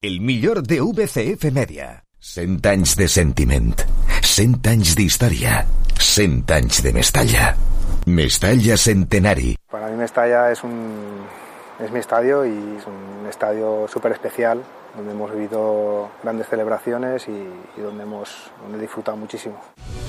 el millor de VCF Media. 100 anys de sentiment, 100 anys d'història, 100 anys de Mestalla. Mestalla Centenari. Para mí Mestalla es mi estadio y es un estadio súper especial, donde hemos vivido grandes celebraciones y donde hemos disfrutado muchísimo.